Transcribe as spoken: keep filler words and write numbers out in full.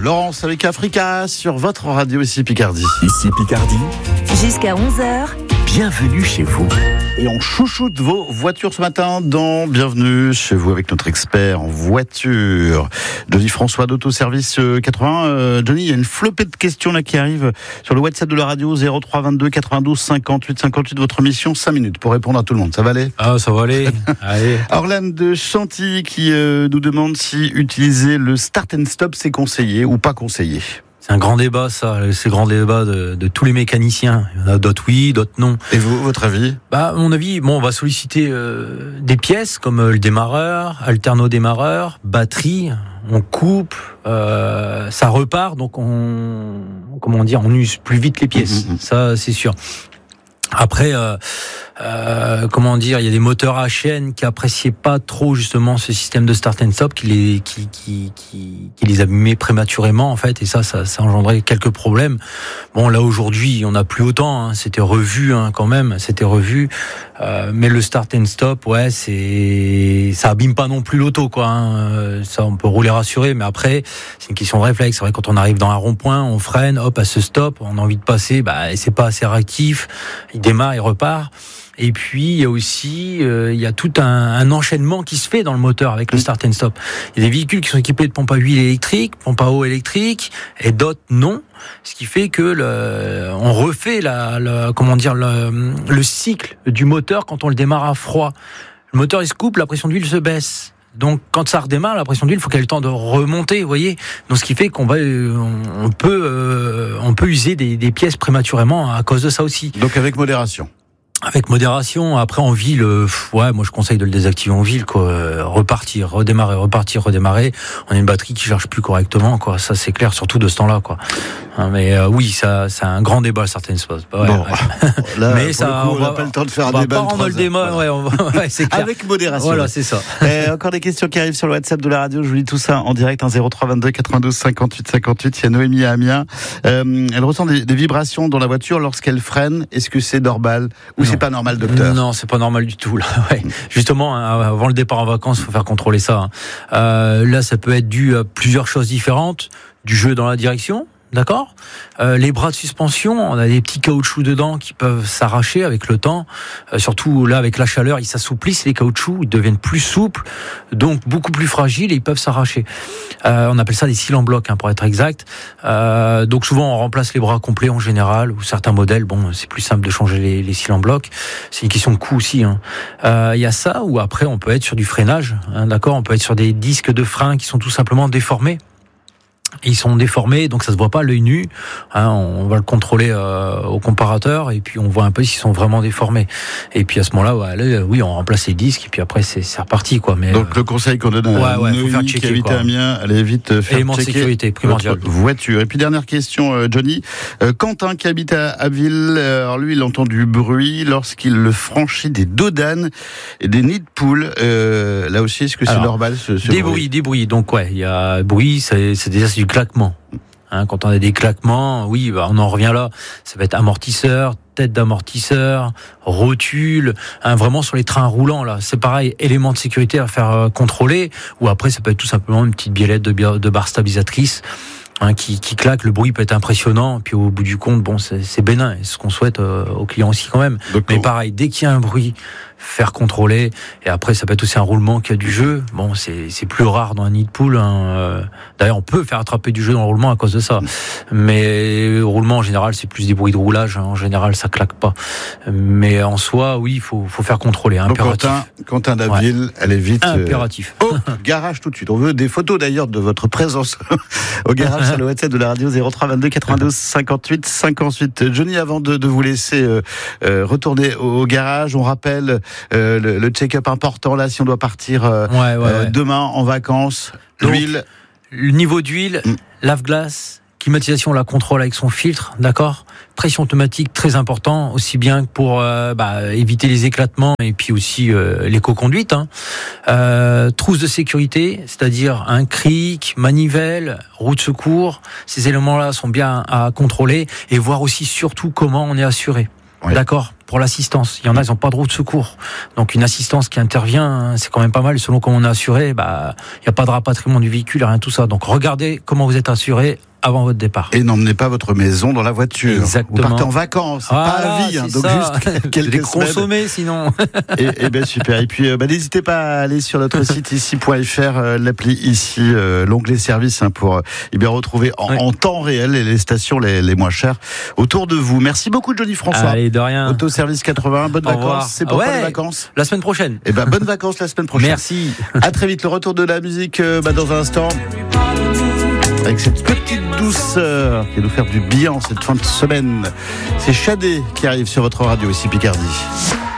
Laurence avec Africa sur votre radio ici Picardie. Ici Picardie. Jusqu'à onze heures. Bienvenue chez vous. Et on chouchoute vos voitures ce matin dans Bienvenue chez vous avec notre expert en voiture, Johnny François d'Autoservice quatre-vingts. Euh, Johnny, il y a une flopée de questions là qui arrivent sur le WhatsApp de la radio zéro trois vingt-deux quatre-vingt-douze cinquante-huit cinquante-huit. Votre mission, cinq minutes pour répondre à tout le monde. Ça va aller ? Ah, ça va aller. Allez. Orlane de Chantilly qui euh, nous demande si utiliser le start and stop c'est conseillé ou pas conseillé. C'est un grand débat, ça. C'est le grand débat de, de tous les mécaniciens. Il y en a d'autres oui, d'autres non. Et vous, votre avis ? Bah, à mon avis, bon, on va solliciter euh, des pièces comme euh, le démarreur, alterno-démarreur, batterie. On coupe, euh, ça repart, donc on, comment dire, on use plus vite les pièces. Mmh. Ça, c'est sûr. Après, euh, euh, comment dire, il y a des moteurs à chaîne qui appréciaient pas trop justement ce système de start and stop, qui les qui qui qui, qui les abîmait prématurément en fait, et ça, ça, ça engendrait quelques problèmes. Bon, là aujourd'hui, on n'a plus autant. Hein, c'était revu hein, quand même, c'était revu. Euh, mais le start and stop, ouais, c'est ça abîme pas non plus l'auto, quoi. Hein, ça, on peut rouler rassuré, mais après, c'est une question de réflexe. C'est vrai, quand on arrive dans un rond-point, on freine, hop, à ce stop, on a envie de passer, bah, c'est pas assez réactif. Il démarre, il repart. Et puis il y a aussi euh, il y a tout un, un enchaînement qui se fait dans le moteur avec le start and stop. Il y a des véhicules qui sont équipés de pompes à huile électrique, pompes à eau électrique, et d'autres non. Ce qui fait que le, on refait la, la comment dire le, le cycle du moteur quand on le démarre à froid. Le moteur il se coupe, la pression d'huile se baisse. Donc, quand ça redémarre, la pression d'huile, il faut qu'elle ait le temps de remonter, vous voyez. Donc, ce qui fait qu'on va, on peut, euh, on peut user des, des pièces prématurément à cause de ça aussi. Donc, avec modération. Avec modération. Après, en ville, euh, ouais, moi, je conseille de le désactiver en ville, quoi. Euh, repartir, redémarrer, repartir, redémarrer. On a une batterie qui charge plus correctement, quoi. Ça, c'est clair, surtout de ce temps-là, quoi. Hein, mais euh, oui, ça, c'est un grand débat, certaines choses. Ouais, bon, ouais. Là, mais ça, coup, on va, n'a pas le temps de faire on un va débat. Pas rendre le débat, ouais, on va, ouais, c'est clair. Avec modération. Voilà, c'est ça. Et encore des questions qui arrivent sur le WhatsApp de la radio. Je vous lis tout ça en direct, hein, zéro trois vingt-deux quatre-vingt-douze cinquante-huit cinquante-huit. Il y a Noémie à Amiens. Euh, elle ressent des, des vibrations dans la voiture lorsqu'elle freine. Est-ce que c'est normal ou non. C'est pas normal, docteur? Non, c'est pas normal du tout. Là. Ouais. Justement, hein, avant le départ en vacances, il faut faire contrôler ça. Hein. Euh, là, ça peut être dû à plusieurs choses différentes. Du jeu dans la direction, d'accord. Euh, les bras de suspension, on a des petits caoutchoucs dedans qui peuvent s'arracher avec le temps. Euh, surtout là, avec la chaleur, ils s'assouplissent les caoutchoucs, ils deviennent plus souples, donc beaucoup plus fragiles et ils peuvent s'arracher. Euh, on appelle ça des cils en bloc, hein, pour être exact. Euh, donc souvent, on remplace les bras complets en général, ou certains modèles. Bon, c'est plus simple de changer les, les cils en bloc. C'est une question de coût aussi. Hein. Euh, il y a ça, ou après, on peut être sur du freinage, hein, d'accord. On peut être sur des disques de frein qui sont tout simplement déformés. Ils sont déformés, donc ça se voit pas à l'œil nu. Hein, on va le contrôler euh, au comparateur et puis on voit un peu s'ils sont vraiment déformés. Et puis à ce moment-là, ouais, là, oui, on remplace les disques et puis après c'est, c'est reparti, quoi. Mais donc euh... le conseil qu'on donne à ouais, ouais, Noémie faut faire qui checker, habite quoi. à Amiens, allez vite faire élément checker de sécurité primordial. votre voiture. Et puis dernière question, euh, Johnny. Euh, Quentin qui habite à Abbeville, euh, alors lui il entend du bruit lorsqu'il le franchit des dos d'âne et des nids de poules. Euh, là aussi, est-ce que c'est alors, normal ce, ce des bruit? bruits, des bruits. Donc ouais, il y a bruit, c'est, c'est déjà c'est du claquement. Hein, quand on a des claquements, oui, bah, on en revient là. Ça va être amortisseur, tête d'amortisseur, rotule, hein, vraiment sur les trains roulants là. C'est pareil, élément de sécurité à faire euh, contrôler. Ou après, ça peut être tout simplement une petite biellette de, de barre stabilisatrice. Hein, qui, qui claque, le bruit peut être impressionnant, puis au bout du compte, bon, c'est, c'est bénin, et ce qu'on souhaite euh, aux clients aussi quand même. Donc, mais pareil, dès qu'il y a un bruit, faire contrôler, et après ça peut être aussi un roulement qui a du jeu. Bon, c'est, c'est plus rare dans un nid de poule. Hein. D'ailleurs, on peut faire attraper du jeu dans le roulement à cause de ça. Mais le roulement en général, c'est plus des bruits de roulage. Hein. En général, ça claque pas. Mais en soi, oui, il faut, faut faire contrôler. Hein. Impératif. Quentin, Quentin d'Abbeville, ouais. Elle est vite. Impératif. Euh, au garage tout de suite. On veut des photos d'ailleurs de votre présence au garage sur le WhatsApp de la radio zéro trois vingt-deux quatre-vingt-douze cinquante-huit cinquante-huit. Johnny, avant de, de vous laisser euh, euh, retourner au, au garage, on rappelle euh, le, le check-up important là si on doit partir euh, ouais, ouais, euh, ouais. demain en vacances. Donc, l'huile, le niveau d'huile, mm. lave-glace, climatisation, on la contrôle avec son filtre, d'accord. Pression automatique, très important, aussi bien pour euh, bah, éviter les éclatements et puis aussi euh, l'éco-conduite. Hein. Euh, trousse de sécurité, c'est-à-dire un cric, manivelle, roue de secours. Ces éléments-là sont bien à contrôler et voir aussi surtout comment on est assuré. Oui. D'accord. pour l'assistance. Il y en a, ils n'ont pas de roue de secours. Donc une assistance qui intervient, c'est quand même pas mal. Selon comment on est assuré, bah, il n'y a pas de rapatriement du véhicule, rien de tout ça. Donc regardez comment vous êtes assuré avant votre départ. Et n'emmenez pas votre maison dans la voiture. Exactement. Vous partez en vacances, voilà, pas à vie, hein, donc ça. juste quelques les semaines. consommer sinon. Et, et ben super. Et puis euh, bah, n'hésitez pas à aller sur notre site ici point f r, euh, l'appli ici, euh, l'onglet service hein, pour euh, eh bien retrouver en, oui. en temps réel les, les stations les, les moins chères autour de vous. Merci beaucoup Johnny François. Allez, de rien. Autoservice quatre-vingts. Bonnes Au revoir. vacances. C'est pour Ouais. quoi les vacances? La semaine prochaine. Et ben bonnes vacances la semaine prochaine. Merci. À très vite. Le retour de la musique euh, bah, dans un instant. Avec cette petite douceur qui va nous faire du bien cette fin de semaine. C'est Shadé qui arrive sur votre radio ici Picardie.